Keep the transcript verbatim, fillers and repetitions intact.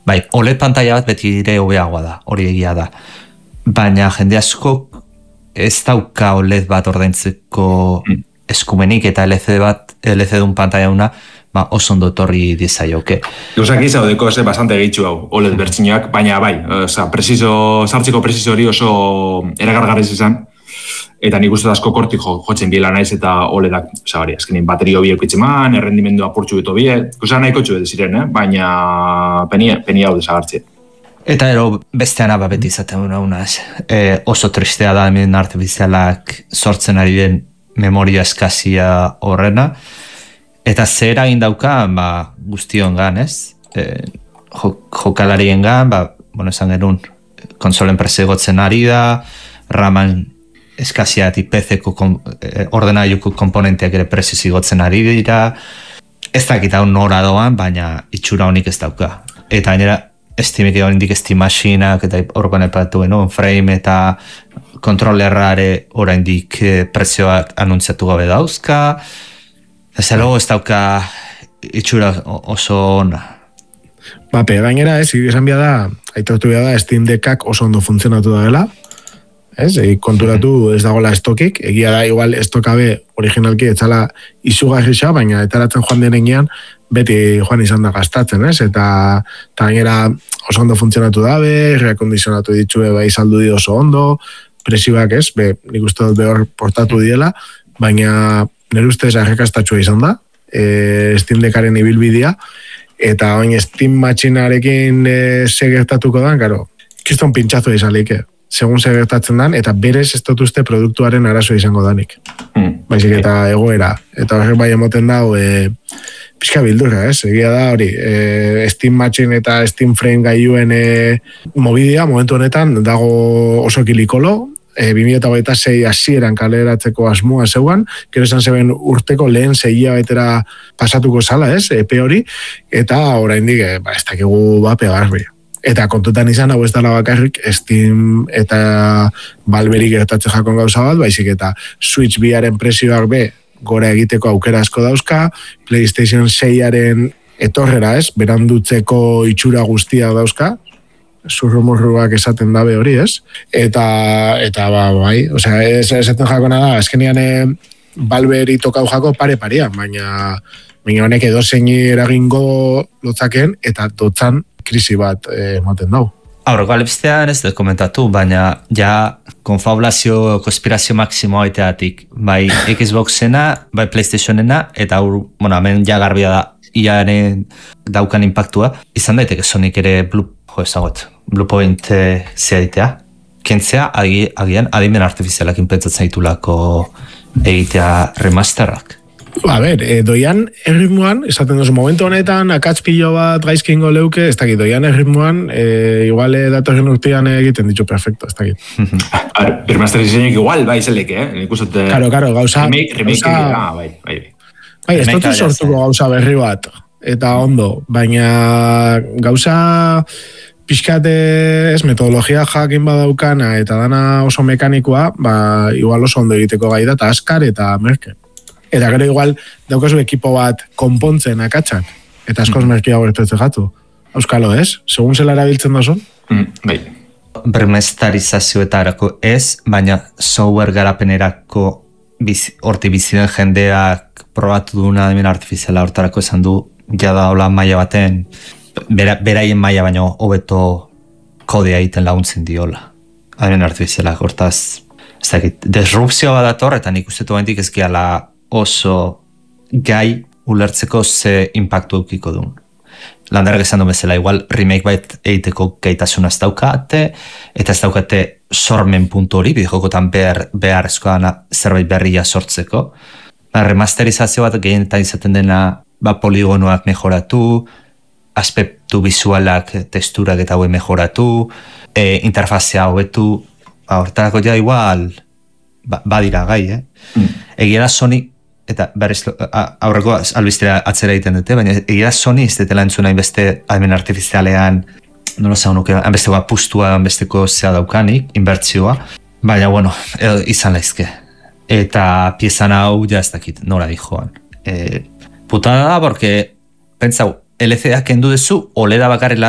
Bai, O L E D pantalla bat beti ere hobeagoa da, hori egia da. Baina jende asko ez dauka O L E D bat ordaintzeko mm. eskumenik, eta L C D bat, L C D un pantalla una, ba, oso ondo etorri dizaioke. Gauzak izaudeko ze bastante gehitxu hau, O L E D bertziñoak, baina bai, oza, preciso, sartzeko preciso hori oso eragargarriz izan, eta nik uste asko kortik jo, jotzen biela naiz eta O L E D-ak, oza, bari, azkenin baterio biek itzeman, errendimendu apurtxu beto bie, oza, nahiko txu ziren, eh? Baina penia, penia hau desagartze. Eta ero bestean aba beti izaten una, una e, oso tristea da hemen artifizialak sortzen ari den memoria eskazia horrena, eta zer egin dauka, ba, guztion gan, ez? E, jokalarien gan, ba, bueno, esan genuen, konsolen presegotzen ari da, raman eskaziatik P C-ko eh, ordenailuko komponenteak ere presizigotzen ari dira, ez dakit hau nora doan, baina itxura honik ez dauka. Eta gainera, estimik egon indik Steam Machinak, eta horrekoan epatu genuen, frame eta kontrolerrare oraindik eh, prezioak anuntziatu gabe dauzka, ez alo ez dauka itxura oso ona. Bape, gainera, ez, esan bia da, aitortu bia da, Steam Deckak oso ondo funtzionatu da dela, ez, e, konturatu ez dagoela estokik, egia da, igual estokabe originalki etzala izugarrixa, baina etaratzen joan denean beti joan izan da gastatzen, ez, eta, eta gainera oso ondo funtzionatu dabe, reakondizionatu ditxue bai saldu di oso ondo, presioak ez, be, nik uste dut behor portatu diela, baina nire ustez arrekastatxua izan da, e, Steam Deckaren ibilbidea, eta oin Steam Machinarekin e, segertatuko dan, karo, kiston pintxazo izalik, eh? Segun segertatzen dan, eta berez ez dut uste produktuaren arazo izango danik. Mm. Baizik eta egoera. Eta horrek bai emoten dago, e, pixka bildurra, ez? Egia da hori, e, Steam Machine eta Steam Frame gailuen e, mobidia, momentu honetan, dago oso kilikolo, e, bi mila hogeita sei hasieran kaleratzeko asmoa zeugan, gero esan zeben urteko lehen zeia betera pasatuko zala, ez? Epe hori, eta oraindik, e, ba, ez dakigu bape garbi. Eta kontutan izan, hau ez dala bakarrik, Steam eta Valveri gertatze jakon gauza bat, baizik eta Switch biaren presioak be, gora egiteko aukera asko dauzka, PlayStation seiaren etorrera ez, berandutzeko itxura guztia dauzka, zurrumurruak esaten dabe hori ez, eta, eta ba, bai, osea, ez, esaten jakona da, azkenean e, Valveri tokau jako pare-paria, baina, baina honek edo zein eragingo lotzaken, eta dotzan krisi bat ematen eh, dau. Aurreko albistean ez dut komentatu, baina ja konfabulazio, konspirazio maksimoa aiteatik, bai Xboxena, bai PlayStationena, eta aur, bueno, hemen ja garbia da, iaren daukan impactua, izan daiteke Sonic ere Blue, jo ezagot, Bluepoint eh, zehaitea, kentzea agi, agian adimen artifizialak inpentsatzen ditulako egitea remasterrak. A ber, e, doian erritmoan, esaten duzu momentu honetan, akatspillo bat gaizkingo leuke, ez dakit, doian erritmoan, e, igual datorren urtean egiten ditu perfecto, ez dakit. A ver, remasterizainek igual, bai, zeleke, eh? Nik uste... Karo, karo, gauza... Remake, remake, gauza, ah, bai, bai. Bai, ez dut sortuko gauza berri bat, eta ondo, baina gauza... Pixkate ez metodologia jakin badaukana eta dana oso mekanikoa, ba, igual oso ondo egiteko gai da, eta askar eta merke. Eta gero igual daukazu ekipo bat konpontzen akatsak, eta askoz mm. merkia horretetze gatu. Euskalo ez? Segun zela erabiltzen dozun? Mm, bai. Bermestarizazioetarako ez, baina software garapenerako biz, horti biziden jendeak probatu duna demen artifiziala hortarako esan du, jada hola maila baten, bera, beraien maila baino hobeto kodea egiten laguntzen diola. Demen artifiziala hortaz, ez dakit, disrupzioa badator, eta nik uste tuentik ez gehala oso gai ulertzeko ze impactu eukiko duen. Landarrak esan du bezala, igual remake bait egiteko gaitasuna ez daukate, eta ez daukate sormen puntu hori, bideojokotan behar, beharrezkoa zerbait berria sortzeko. Ba, remasterizazio bat gehienetan izaten dena ba, poligonoak mejoratu, aspektu visualak, testurak eta haue mejoratu, e, interfazea hobetu, ba, hortarako ja igual ba, badira gai, eh? Mm. Egia da Sony, eta berriz aurreko albistera atzera egiten dute, baina egia da Sony ez detela entzuna inbeste admen artifizialean, nola zaun nuke, hanbesteko apustua, hanbesteko zea daukanik, inbertzioa, baina bueno, edo, izan laizke. Eta piezan hau ja ez dakit, nora di joan. E, putada da, porque, pentsau, L C D-ak kendu dezu, O L E D-a bakarrela